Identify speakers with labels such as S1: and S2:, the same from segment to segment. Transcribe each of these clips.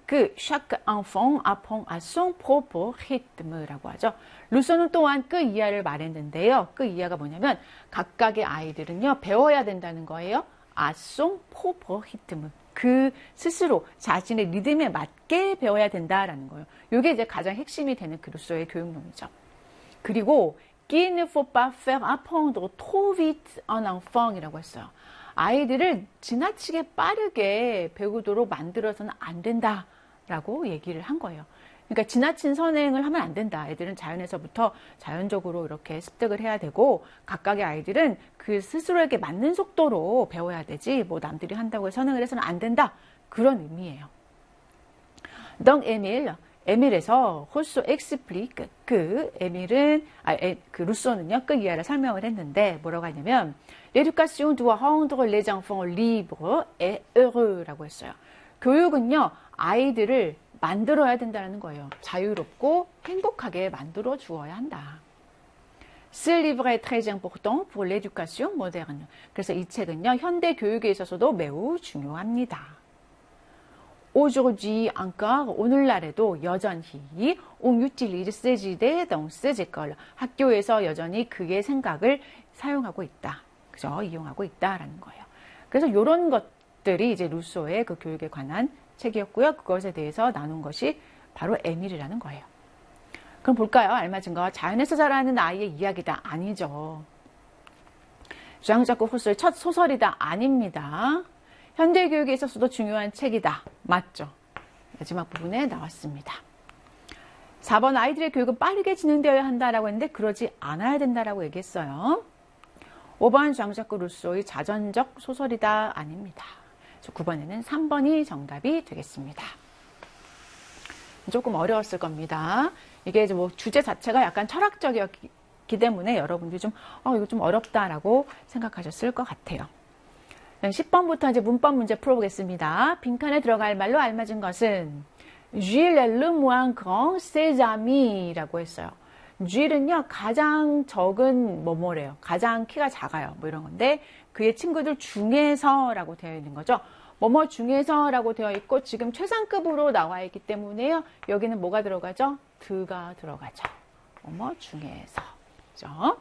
S1: chaque enfant apprend à son propre rythme라고 하죠. 루소는 또한 그 이하를 말했는데요. 그 이하가 뭐냐면 각각의 아이들은요 배워야 된다는 거예요. à son propre rythme. 그 스스로 자신의 리듬에 맞게 배워야 된다라는 거예요. 이게 이제 가장 핵심이 되는 그 루소의 교육론이죠. 그리고 qu'il ne faut pas faire apprendre trop vite un enfant이라고 했어요. 아이들을 지나치게 빠르게 배우도록 만들어서는 안 된다라고 얘기를 한 거예요. 그러니까 지나친 선행을 하면 안 된다. 애들은 자연에서부터 자연적으로 이렇게 습득을 해야 되고 각각의 아이들은 그 스스로에게 맞는 속도로 배워야 되지 뭐 남들이 한다고 해서 선행을 해서는 안 된다. 그런 의미예요. Donc 에밀에서 호소 explique 그 에밀은 그 루소는요 그 이하를 설명을 했는데 뭐라고 하냐면 l'éducation doit rendre les enfants libres et heureux라고 했어요. 교육은요 아이들을 만들어야 된다는 거예요. 자유롭고 행복하게 만들어 주어야 한다. Ce livre est très important pour l'éducation moderne. 그래서 이 책은요 현대 교육에 있어서도 매우 중요합니다. Aujourd'hui encore, 오늘날에도 여전히 on utilise ces idées dans ces écoles. 학교에서 여전히 그의 생각을 사용하고 있다. 그죠? 이용하고 있다라는 거예요. 그래서 이런 것들이 이제 루소의 그 교육에 관한 책이었고요. 그것에 대해서 나눈 것이 바로 에밀이라는 거예요. 그럼 볼까요? 알맞은 거. 자연에서 자라는 아이의 이야기다. 아니죠. 주앙자코 호소의 첫 소설이다. 아닙니다. 현대교육에 있어서도 중요한 책이다. 맞죠? 마지막 부분에 나왔습니다. 4번 아이들의 교육은 빠르게 진행되어야 한다라고 했는데 그러지 않아야 된다라고 얘기했어요. 5번 장자크 루소의 자전적 소설이다. 아닙니다. 9번에는 3번이 정답이 되겠습니다. 조금 어려웠을 겁니다. 이게 뭐 주제 자체가 약간 철학적이었기 때문에 여러분들이 좀 이거 좀 어렵다라고 생각하셨을 것 같아요. 10번부터 이제 문법 문제 풀어보겠습니다. 빈칸에 들어갈 말로 알맞은 것은 Gilles le moins grand, ses amis라고 했어요. Gilles는요 가장 적은 뭐뭐래요. 가장 키가 작아요. 뭐 이런 건데 그의 친구들 중에서라고 되어 있는 거죠. 뭐뭐 중에서라고 되어 있고 지금 최상급으로 나와 있기 때문에요. 여기는 뭐가 들어가죠? 드가 들어가죠. 뭐뭐 중에서. 그죠?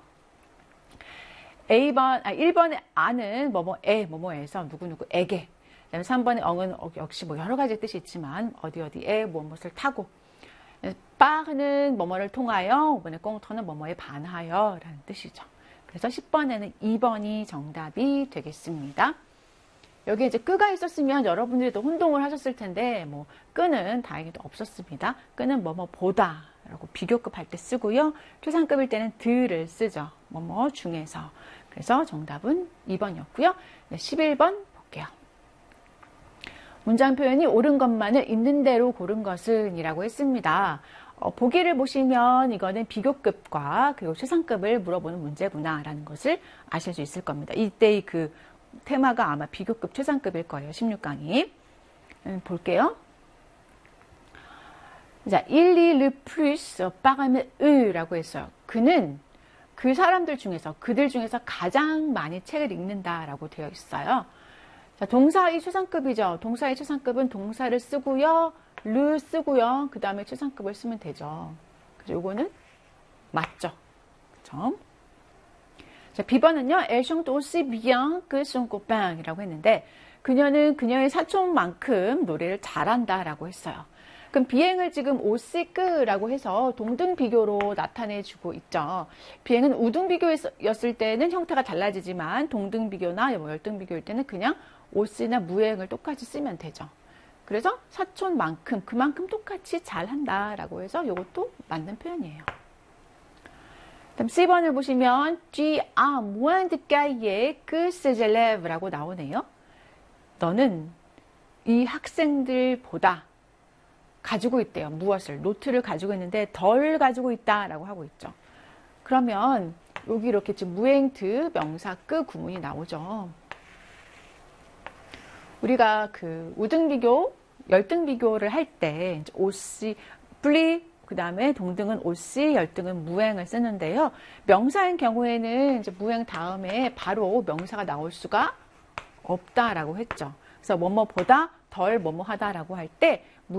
S1: 1번의 아는 뭐뭐에서 누구누구에게. 그다음에 3번의 엉은 역시 뭐 여러 가지 뜻이 있지만 어디에 무엇을 타고. 빠는 뭐뭐를 통하여, 5번의 꽁터는 뭐뭐에 반하여 라는 뜻이죠. 그래서 10번에는 2번이 정답이 되겠습니다. 여기 이제 끄가 있었으면 여러분들이 더 혼동을 하셨을 텐데 뭐 끄는 다행히도 없었습니다. 끄는 뭐뭐보다 라고 비교급 할 때 쓰고요. 최상급일 때는 드를 쓰죠. 뭐뭐 중에서. 그래서 정답은 2번이었고요. 11번 볼게요. 문장 표현이 옳은 것만을 있는 대로 고른 것은 이라고 했습니다. 보기를 보시면 이거는 비교급과 그리고 최상급을 물어보는 문제구나 라는 것을 아실 수 있을 겁니다. 이때의 그 테마가 아마 비교급 최상급일 거예요. 16강이. 볼게요. 자, il lit le plus parmi eux 라고 했어요. 그는 그 사람들 중에서, 그들 중에서 가장 많이 책을 읽는다라고 되어 있어요. 자, 동사의 최상급이죠. 동사의 최상급은 동사를 쓰고요. 르 쓰고요. 그 다음에 최상급을 쓰면 되죠. 그래서 요거는 맞죠. 그죠? 자, B번은요. Elle chante aussi bien que son copain 이라고 했는데 그녀는 그녀의 사촌만큼 노래를 잘한다라고 했어요. 그럼 비행을 지금 오시끄라고 해서 동등 비교로 나타내주고 있죠. 비행은 우등 비교였을 때는 형태가 달라지지만 동등 비교나 뭐 열등 비교일 때는 그냥 오시나 무행을 똑같이 쓰면 되죠. 그래서 사촌만큼 그만큼 똑같이 잘한다라고 해서 이것도 맞는 표현이에요. 그다음 C번을 보시면 Tu as moins de cahiers que ces élèves라고 나오네요. 너는 이 학생들보다 가지고 있대요. 무엇을? 노트를 가지고 있는데 덜 가지고 있다라고 하고 있죠. 그러면 여기 이렇게 지금 무행트 명사 끄 구문이 나오죠. 우리가 그 우등 비교, 열등 비교를 할 때 오씨, 플리 그 다음에 동등은 오씨, 열등은 무행을 쓰는데요. 명사인 경우에는 이제 무행 다음에 바로 명사가 나올 수가 없다라고 했죠. 그래서 뭐뭐보다 덜 뭐뭐하다라고 할 때